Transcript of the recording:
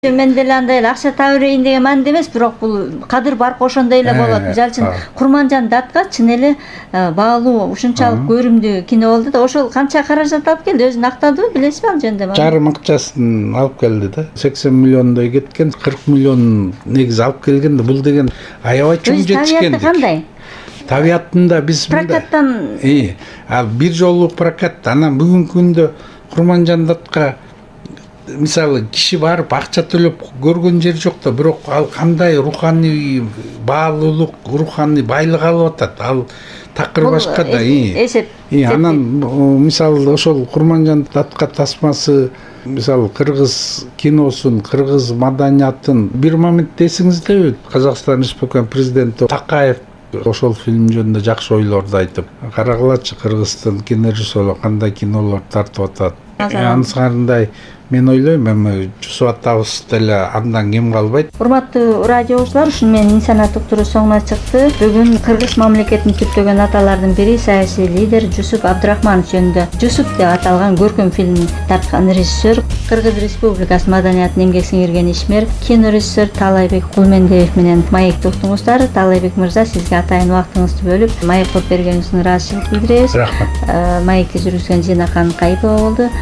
Мен деле андай эле акча таап берейин деген маанидә эмес, бирок бул кадыр баркы ошондой эле болот. Мисалы үчүн Курманжан датка чын эле баалуу, ушунчалык көрүмдүү кино болду да. Ошол канча каражат алып келди, өзүн актадыбы, билесизби ал жөнүндө? Жарым акчасын алып келди да. 80 миллиондой кеткен, 40 миллион негизи алып келген да. Бул деген аябай чоң жетишкендик. Кандай? Табиятында биз прокаттан ал бир жолу прокат. Анан бүгүнкү күндө Курманжан датка мисалы киши барып акча төлөп көргөн жер жок да, бирок ал кандай руханий баалуулук, руханий байлык алып атат. Ал такыр башка да. Анан мисалы ошол Курманжан датка тасмасы, мисалы кыргыз киносун, кыргыз маданиятын бир моментте эсиңиздеби? Казакстан Республикасынын президенти Такаев ошол фильм жөнүндө жакшы ойлорду айтып, карагылачы кыргыздын кинорежиссерлору кандай кинолор тартып атат. Анысындай мен ойлойм, эми Жусуп деле андан кем калбайт. Урматтуу радио угуучулар, ушуну менен инсаният уктуруу соңуна чыкты. Бүгүн кыргыз мамлекетин түптөгөн аталардын бири саясий лидер Жусуп Абдрахманов жөнүндө Жусуп деп аталган көркөм фильм тарткан режиссер, Кыргыз Республикасы маданиятынын эмгек сиңирген ишмер, кинорежиссер Таалайбек Кулмендиев менен маекти уктуңуздар. Таалайбек мырза, сизге атайын убактыңызды бөлүп маек коюп бергениңиз үчүн ыраазычылык билдиребиз. Рахмат. Маекти жүргүзгөн Жинакан Кайыпова болду.